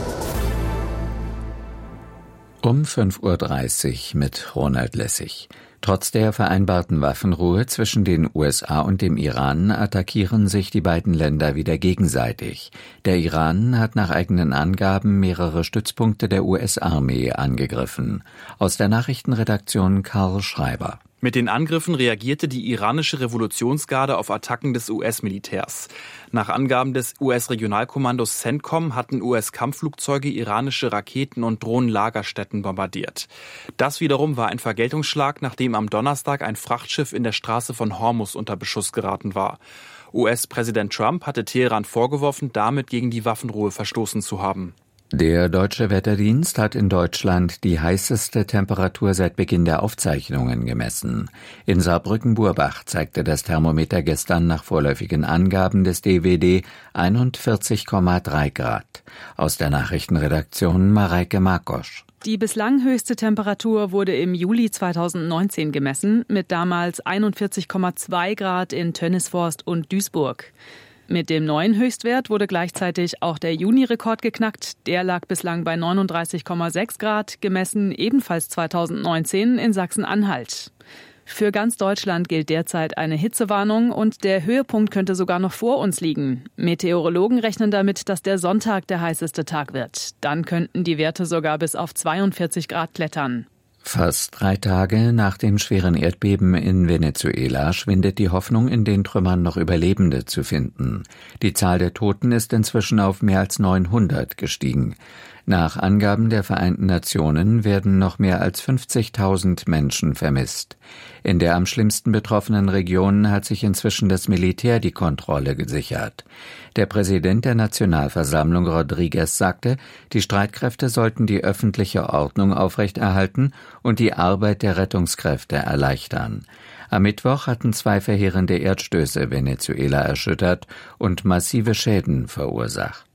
Um fünf Uhr dreißig mit Ronald Lessig. Trotz der vereinbarten Waffenruhe zwischen den U S A und dem Iran attackieren sich die beiden Länder wieder gegenseitig. Der Iran hat nach eigenen Angaben mehrere Stützpunkte der U S-Armee angegriffen. Aus der Nachrichtenredaktion Karl Schreiber. Mit den Angriffen reagierte die iranische Revolutionsgarde auf Attacken des U S-Militärs. Nach Angaben des U S-Regionalkommandos CENTCOM hatten U S-Kampfflugzeuge iranische Raketen- und Drohnenlagerstätten bombardiert. Das wiederum war ein Vergeltungsschlag, nachdem am Donnerstag ein Frachtschiff in der Straße von Hormuz unter Beschuss geraten war. U S-Präsident Trump hatte Teheran vorgeworfen, damit gegen die Waffenruhe verstoßen zu haben. Der Deutsche Wetterdienst hat in Deutschland die heißeste Temperatur seit Beginn der Aufzeichnungen gemessen. In Saarbrücken-Burbach zeigte das Thermometer gestern nach vorläufigen Angaben des D W D einundvierzig Komma drei Grad. Aus der Nachrichtenredaktion Mareike Markosch. Die bislang höchste Temperatur wurde im Juli zweitausendneunzehn gemessen, mit damals einundvierzig Komma zwei Grad in Tönnisforst und Duisburg. Mit dem neuen Höchstwert wurde gleichzeitig auch der Juni-Rekord geknackt. Der lag bislang bei neununddreißig Komma sechs Grad, gemessen ebenfalls zweitausendneunzehn in Sachsen-Anhalt. Für ganz Deutschland gilt derzeit eine Hitzewarnung und der Höhepunkt könnte sogar noch vor uns liegen. Meteorologen rechnen damit, dass der Sonntag der heißeste Tag wird. Dann könnten die Werte sogar bis auf zweiundvierzig Grad klettern. Fast drei Tage nach dem schweren Erdbeben in Venezuela schwindet die Hoffnung, in den Trümmern noch Überlebende zu finden. Die Zahl der Toten ist inzwischen auf mehr als neunhundert gestiegen. Nach Angaben der Vereinten Nationen werden noch mehr als fünfzigtausend Menschen vermisst. In der am schlimmsten betroffenen Region hat sich inzwischen das Militär die Kontrolle gesichert. Der Präsident der Nationalversammlung Rodriguez sagte, die Streitkräfte sollten die öffentliche Ordnung aufrechterhalten und die Arbeit der Rettungskräfte erleichtern. Am Mittwoch hatten zwei verheerende Erdstöße Venezuela erschüttert und massive Schäden verursacht.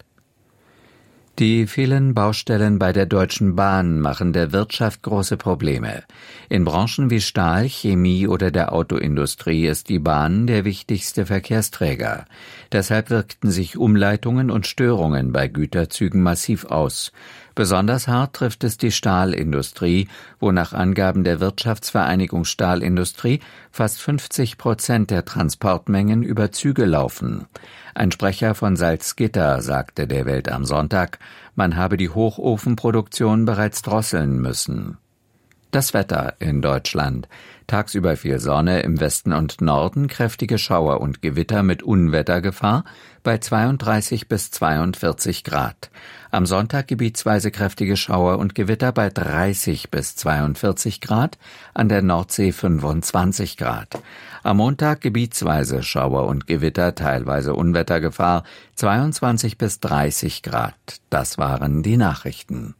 Die vielen Baustellen bei der Deutschen Bahn machen der Wirtschaft große Probleme. In Branchen wie Stahl, Chemie oder der Autoindustrie ist die Bahn der wichtigste Verkehrsträger. Deshalb wirkten sich Umleitungen und Störungen bei Güterzügen massiv aus. Besonders hart trifft es die Stahlindustrie, wo nach Angaben der Wirtschaftsvereinigung Stahlindustrie fast fünfzig Prozent der Transportmengen über Züge laufen. Ein Sprecher von Salzgitter sagte der Welt am Sonntag, man habe die Hochofenproduktion bereits drosseln müssen. Das Wetter in Deutschland. Tagsüber viel Sonne, im Westen und Norden kräftige Schauer und Gewitter mit Unwettergefahr bei zweiunddreißig bis zweiundvierzig Grad. Am Sonntag gebietsweise kräftige Schauer und Gewitter bei dreißig bis zweiundvierzig Grad, an der Nordsee fünfundzwanzig Grad. Am Montag gebietsweise Schauer und Gewitter, teilweise Unwettergefahr, zweiundzwanzig bis dreißig Grad. Das waren die Nachrichten.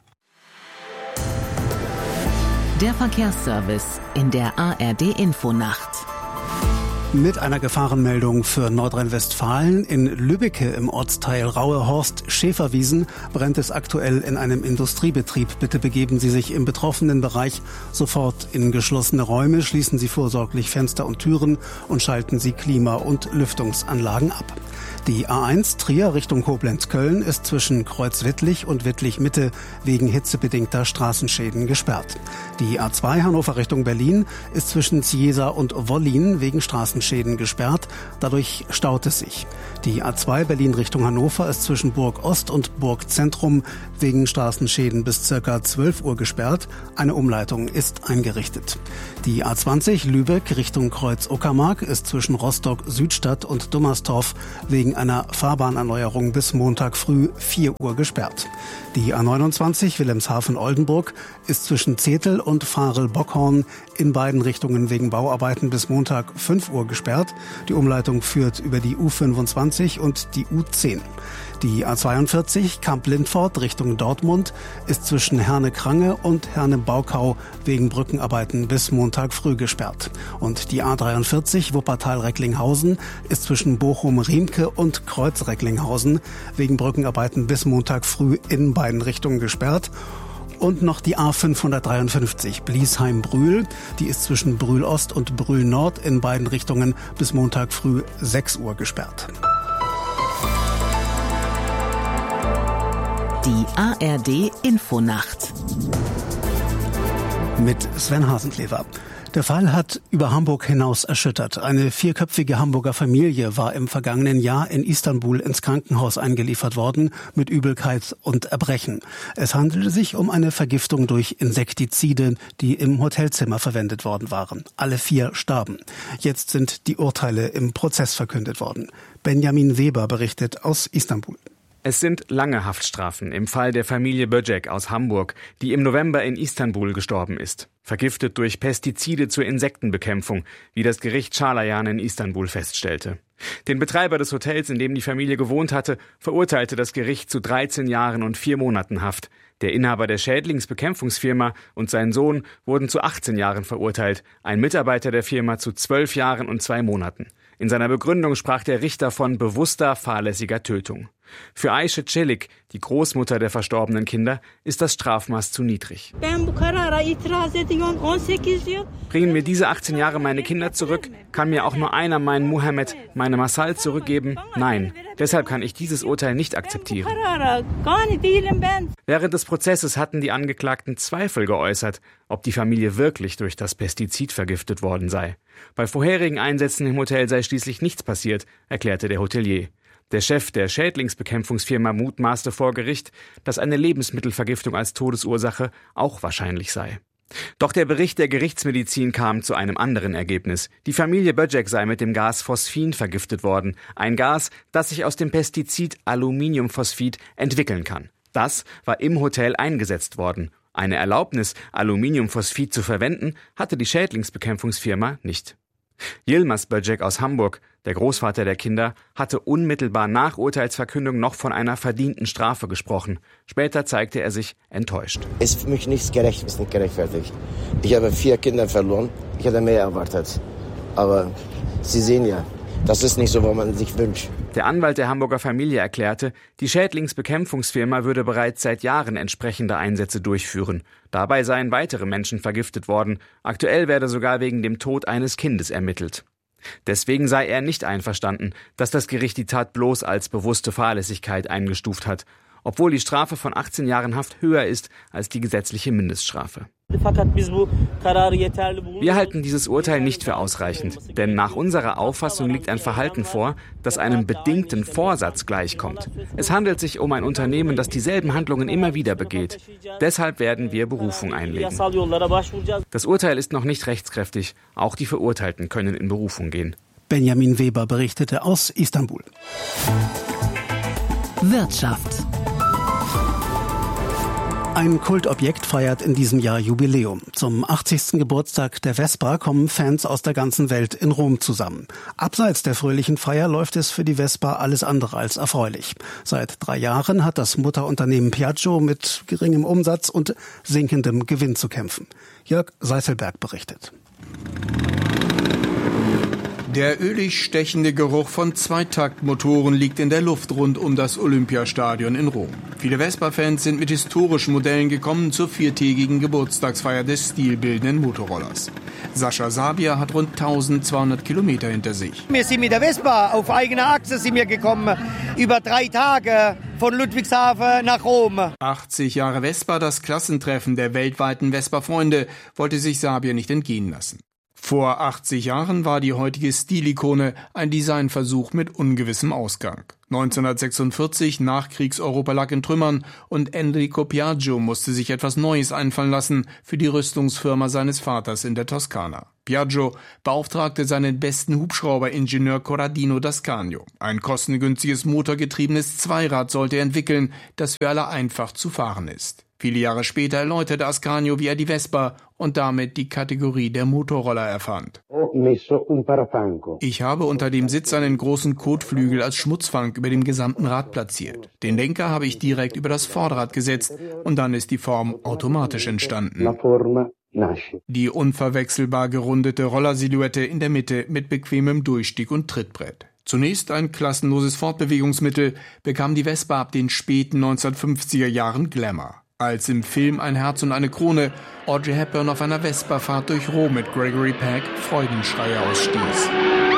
Der Verkehrsservice in der A R D-Infonacht. Mit einer Gefahrenmeldung für Nordrhein-Westfalen. In Lübbecke im Ortsteil Rauehorst-Schäferwiesen brennt es aktuell in einem Industriebetrieb. Bitte begeben Sie sich im betroffenen Bereich sofort in geschlossene Räume, schließen Sie vorsorglich Fenster und Türen und schalten Sie Klima- und Lüftungsanlagen ab. Die A eins Trier Richtung Koblenz-Köln ist zwischen Kreuz-Wittlich und Wittlich-Mitte wegen hitzebedingter Straßenschäden gesperrt. Die A zwei Hannover Richtung Berlin ist zwischen Ciesa und Wollin wegen Straßenschäden gesperrt. Dadurch staut es sich. Die A zwei Berlin Richtung Hannover ist zwischen Burg Ost und Burg Zentrum wegen Straßenschäden bis circa zwölf Uhr gesperrt. Eine Umleitung ist eingerichtet. Die A zwanzig Lübeck Richtung Kreuz-Uckermark ist zwischen Rostock-Südstadt und Dummerstorf wegen einer Fahrbahnerneuerung bis Montag früh vier Uhr gesperrt. Die A neunundzwanzig Wilhelmshaven-Oldenburg ist zwischen Zetel und Farel-Bockhorn in beiden Richtungen wegen Bauarbeiten bis Montag fünf Uhr gesperrt. Die Umleitung führt über die U fünfundzwanzig und die U zehn. Die A zweiundvierzig Kamp-Lindfort Richtung Dortmund ist zwischen Herne-Krange und Herne-Baukau wegen Brückenarbeiten bis Montag früh gesperrt. Und die A dreiundvierzig Wuppertal-Recklinghausen ist zwischen Bochum-Riemke und Kreuz-Recklinghausen wegen Brückenarbeiten bis Montag früh in beiden Richtungen gesperrt. Und noch die A fünfhundertdreiundfünfzig Bliesheim-Brühl, die ist zwischen Brühl-Ost und Brühl-Nord in beiden Richtungen bis Montag früh sechs Uhr gesperrt. Die A R D-Infonacht mit Sven Hasenklever. Der Fall hat über Hamburg hinaus erschüttert. Eine vierköpfige Hamburger Familie war im vergangenen Jahr in Istanbul ins Krankenhaus eingeliefert worden mit Übelkeit und Erbrechen. Es handelte sich um eine Vergiftung durch Insektizide, die im Hotelzimmer verwendet worden waren. Alle vier starben. Jetzt sind die Urteile im Prozess verkündet worden. Benjamin Weber berichtet aus Istanbul. Es sind lange Haftstrafen im Fall der Familie Böcek aus Hamburg, die im November in Istanbul gestorben ist. Vergiftet durch Pestizide zur Insektenbekämpfung, wie das Gericht Çağlayan in Istanbul feststellte. Den Betreiber des Hotels, in dem die Familie gewohnt hatte, verurteilte das Gericht zu dreizehn Jahren und vier Monaten Haft. Der Inhaber der Schädlingsbekämpfungsfirma und sein Sohn wurden zu achtzehn Jahren verurteilt, ein Mitarbeiter der Firma zu zwölf Jahren und zwei Monaten. In seiner Begründung sprach der Richter von bewusster, fahrlässiger Tötung. Für Ayşe Çelik, die Großmutter der verstorbenen Kinder, ist das Strafmaß zu niedrig. Bringen mir diese achtzehn Jahre meine Kinder zurück? Kann mir auch nur einer meinen Muhammed, meine Masal zurückgeben? Nein. Deshalb kann ich dieses Urteil nicht akzeptieren. Während des Prozesses hatten die Angeklagten Zweifel geäußert, ob die Familie wirklich durch das Pestizid vergiftet worden sei. Bei vorherigen Einsätzen im Hotel sei schließlich nichts passiert, erklärte der Hotelier. Der Chef der Schädlingsbekämpfungsfirma mutmaßte vor Gericht, dass eine Lebensmittelvergiftung als Todesursache auch wahrscheinlich sei. Doch der Bericht der Gerichtsmedizin kam zu einem anderen Ergebnis. Die Familie Böcek sei mit dem Gas Phosphin vergiftet worden. Ein Gas, das sich aus dem Pestizid Aluminiumphosphid entwickeln kann. Das war im Hotel eingesetzt worden. Eine Erlaubnis, Aluminiumphosphid zu verwenden, hatte die Schädlingsbekämpfungsfirma nicht. Yilmaz Böcek aus Hamburg, der Großvater der Kinder, hatte unmittelbar nach Urteilsverkündung noch von einer verdienten Strafe gesprochen. Später zeigte er sich enttäuscht. Es ist für mich nichts gerecht, ist nicht gerechtfertigt. Ich habe vier Kinder verloren, ich hätte mehr erwartet. Aber Sie sehen ja, das ist nicht so, was man sich wünscht. Der Anwalt der Hamburger Familie erklärte, die Schädlingsbekämpfungsfirma würde bereits seit Jahren entsprechende Einsätze durchführen. Dabei seien weitere Menschen vergiftet worden. Aktuell werde sogar wegen dem Tod eines Kindes ermittelt. Deswegen sei er nicht einverstanden, dass das Gericht die Tat bloß als bewusste Fahrlässigkeit eingestuft hat. obwohl die Strafe von achtzehn Jahren Haft höher ist als die gesetzliche Mindeststrafe. Wir halten dieses Urteil nicht für ausreichend, denn nach unserer Auffassung liegt ein Verhalten vor, das einem bedingten Vorsatz gleichkommt. Es handelt sich um ein Unternehmen, das dieselben Handlungen immer wieder begeht. Deshalb werden wir Berufung einlegen. Das Urteil ist noch nicht rechtskräftig. Auch die Verurteilten können in Berufung gehen. Benjamin Weber berichtete aus Istanbul. Wirtschaft. Ein Kultobjekt feiert in diesem Jahr Jubiläum. Zum achtzigsten Geburtstag der Vespa kommen Fans aus der ganzen Welt in Rom zusammen. Abseits der fröhlichen Feier läuft es für die Vespa alles andere als erfreulich. Seit drei Jahren hat das Mutterunternehmen Piaggio mit geringem Umsatz und sinkendem Gewinn zu kämpfen. Jörg Seiselberg berichtet. Der ölig stechende Geruch von Zweitaktmotoren liegt in der Luft rund um das Olympiastadion in Rom. Viele Vespa-Fans sind mit historischen Modellen gekommen zur viertägigen Geburtstagsfeier des stilbildenden Motorrollers. Sascha Sabia hat rund eintausendzweihundert Kilometer hinter sich. Wir sind mit der Vespa auf eigener Achse sind wir gekommen, über drei Tage von Ludwigshafen nach Rom. achtzig Jahre Vespa, das Klassentreffen der weltweiten Vespa-Freunde, wollte sich Sabia nicht entgehen lassen. Vor achtzig Jahren war die heutige Stilikone ein Designversuch mit ungewissem Ausgang. neunzehnhundertsechsundvierzig, Nachkriegs-Europa lag in Trümmern und Enrico Piaggio musste sich etwas Neues einfallen lassen für die Rüstungsfirma seines Vaters in der Toskana. Piaggio beauftragte seinen besten Hubschrauberingenieur Corradino d'Ascanio. Ein kostengünstiges motorgetriebenes Zweirad sollte er entwickeln, das für alle einfach zu fahren ist. Viele Jahre später erläuterte Ascanio, wie er die Vespa und damit die Kategorie der Motorroller erfand. Ich habe unter dem Sitz einen großen Kotflügel als Schmutzfang über dem gesamten Rad platziert. Den Lenker habe ich direkt über das Vorderrad gesetzt und dann ist die Form automatisch entstanden. Die unverwechselbar gerundete Rollersilhouette in der Mitte mit bequemem Durchstieg und Trittbrett. Zunächst ein klassenloses Fortbewegungsmittel, bekam die Vespa ab den späten neunzehnhundertfünfziger Jahren Glamour. Als im Film Ein Herz und eine Krone Audrey Hepburn auf einer Vespa-Fahrt durch Rom mit Gregory Peck Freudenschreie ausstieß.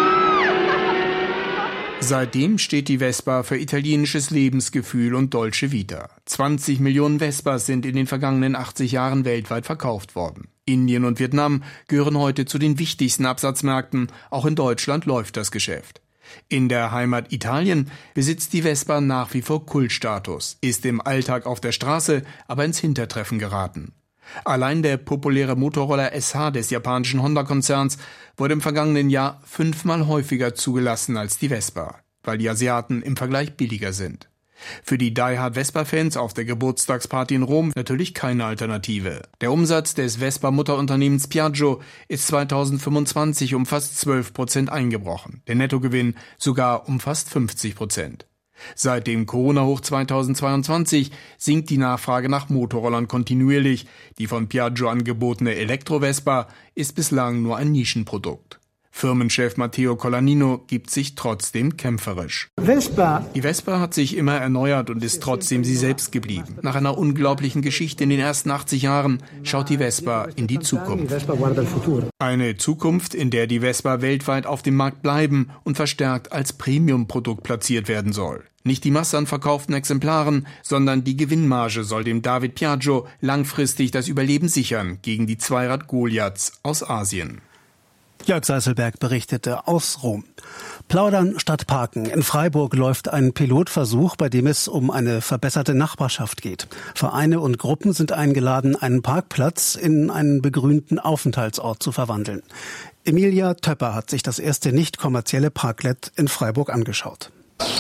Seitdem steht die Vespa für italienisches Lebensgefühl und Dolce Vita. zwanzig Millionen Vespas sind in den vergangenen achtzig Jahren weltweit verkauft worden. Indien und Vietnam gehören heute zu den wichtigsten Absatzmärkten. Auch in Deutschland läuft das Geschäft. In der Heimat Italien besitzt die Vespa nach wie vor Kultstatus, ist im Alltag auf der Straße aber ins Hintertreffen geraten. Allein der populäre Motorroller S H des japanischen Honda-Konzerns wurde im vergangenen Jahr fünfmal häufiger zugelassen als die Vespa, weil die Asiaten im Vergleich billiger sind. Für die Die-Hard-Vespa-Fans auf der Geburtstagsparty in Rom natürlich keine Alternative. Der Umsatz des Vespa-Mutterunternehmens Piaggio ist zweitausendfünfundzwanzig um fast zwölf Prozent eingebrochen, der Nettogewinn sogar um fast fünfzig Prozent. Seit dem Corona-Hoch zweitausendzweiundzwanzig sinkt die Nachfrage nach Motorrollern kontinuierlich. Die von Piaggio angebotene Elektro-Vespa ist bislang nur ein Nischenprodukt. Firmenchef Matteo Colaninno gibt sich trotzdem kämpferisch. Vespa. Die Vespa hat sich immer erneuert und ist trotzdem sie selbst geblieben. Nach einer unglaublichen Geschichte in den ersten achtzig Jahren schaut die Vespa in die Zukunft. Eine Zukunft, in der die Vespa weltweit auf dem Markt bleiben und verstärkt als Premium-Produkt platziert werden soll. Nicht die Masse an verkauften Exemplaren, sondern die Gewinnmarge soll dem David Piaggio langfristig das Überleben sichern gegen die Zweirad-Goliaths aus Asien. Jörg Seiselberg berichtete aus Rom. Plaudern statt Parken. In Freiburg läuft ein Pilotversuch, bei dem es um eine verbesserte Nachbarschaft geht. Vereine und Gruppen sind eingeladen, einen Parkplatz in einen begrünten Aufenthaltsort zu verwandeln. Emilia Töpper hat sich das erste nicht kommerzielle Parklet in Freiburg angeschaut.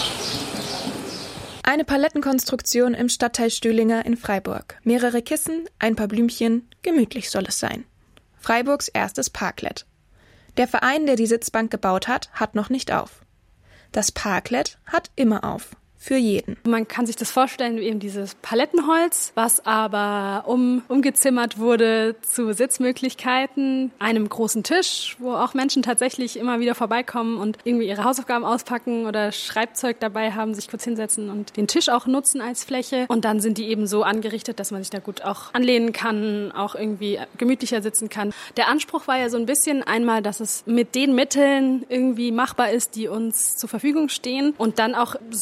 Eine Palettenkonstruktion im Stadtteil Stühlinger in Freiburg. Mehrere Kissen, ein paar Blümchen, gemütlich soll es sein. Freiburgs erstes Parklet. Der Verein, der die Sitzbank gebaut hat, hat noch nicht auf. Das Parklet hat immer auf. Für jeden. Man kann sich das vorstellen wie eben dieses Palettenholz, was aber um, umgezimmert wurde zu Sitzmöglichkeiten, einem großen Tisch, wo auch Menschen tatsächlich immer wieder vorbeikommen und irgendwie ihre Hausaufgaben auspacken oder Schreibzeug dabei haben, sich kurz hinsetzen und den Tisch auch nutzen als Fläche. Und dann sind die eben so angerichtet, dass man sich da gut auch anlehnen kann, auch irgendwie gemütlicher sitzen kann. Der Anspruch war ja so ein bisschen einmal, dass es mit den Mitteln irgendwie machbar ist, die uns zur Verfügung stehen und dann auch so eine Konstellation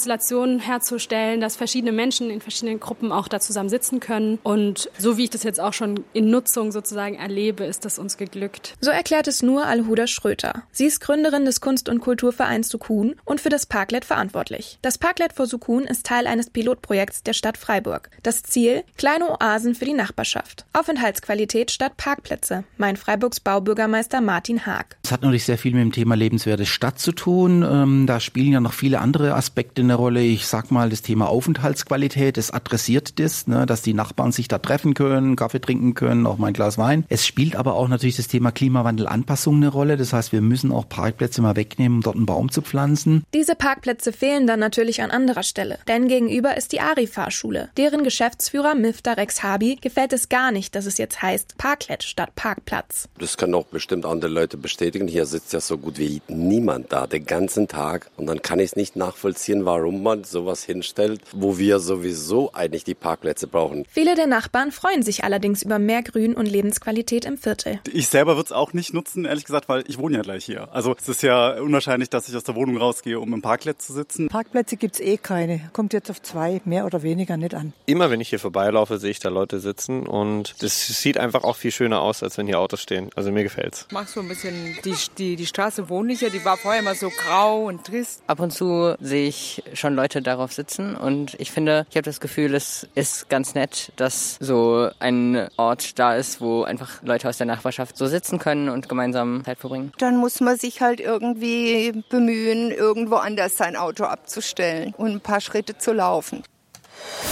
Konstellationen herzustellen, dass verschiedene Menschen in verschiedenen Gruppen auch da zusammen sitzen können. Und so wie ich das jetzt auch schon in Nutzung sozusagen erlebe, ist das uns geglückt. So erklärt es Nur Al-Huda Schröter. Sie ist Gründerin des Kunst- und Kulturvereins Sukun und für das Parklet verantwortlich. Das Parklet for Sukun ist Teil eines Pilotprojekts der Stadt Freiburg. Das Ziel? Kleine Oasen für die Nachbarschaft. Aufenthaltsqualität statt Parkplätze, meint Freiburgs Baubürgermeister Martin Haag. Es hat natürlich sehr viel mit dem Thema lebenswerte Stadt zu tun. Ähm, da spielen ja noch viele andere Aspekte eine Rolle. Ich sag mal, das Thema Aufenthaltsqualität, das adressiert das, ne, dass die Nachbarn sich da treffen können, Kaffee trinken können, auch mal ein Glas Wein. Es spielt aber auch natürlich das Thema Klimawandelanpassung eine Rolle. Das heißt, wir müssen auch Parkplätze mal wegnehmen, um dort einen Baum zu pflanzen. Diese Parkplätze fehlen dann natürlich an anderer Stelle. Denn gegenüber ist die Ari-Fahrschule. Deren Geschäftsführer Mifta Rex-Habi gefällt es gar nicht, dass es jetzt heißt Parklet statt Parkplatz. Das können auch bestimmt andere Leute bestätigen. Hier sitzt ja so gut wie niemand da den ganzen Tag. Und dann kann ich es nicht nachvollziehen, warum man sowas hinstellt, wo wir sowieso eigentlich die Parkplätze brauchen. Viele der Nachbarn freuen sich allerdings über mehr Grün und Lebensqualität im Viertel. Ich selber würde es auch nicht nutzen, ehrlich gesagt, weil ich wohne ja gleich hier. Also es ist ja unwahrscheinlich, dass ich aus der Wohnung rausgehe, um im Parkplatz zu sitzen. Parkplätze gibt's eh keine. Kommt jetzt auf zwei, mehr oder weniger nicht an. Immer wenn ich hier vorbeilaufe, sehe ich da Leute sitzen und das sieht einfach auch viel schöner aus, als wenn hier Autos stehen. Also mir gefällt's. Ich mag so ein bisschen die, die, die Straße wohnlicher, die war vorher immer so grau und trist. Ab und zu sehe ich schon Leute darauf sitzen und ich finde, ich habe das Gefühl, es ist ganz nett, dass so ein Ort da ist, wo einfach Leute aus der Nachbarschaft so sitzen können und gemeinsam Zeit verbringen. Dann muss man sich halt irgendwie bemühen, irgendwo anders sein Auto abzustellen und ein paar Schritte zu laufen.